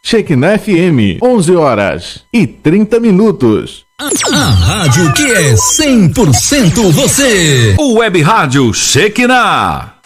Shekinah FM, 11h30. A rádio que é 100% você. O Web Rádio Shekinah.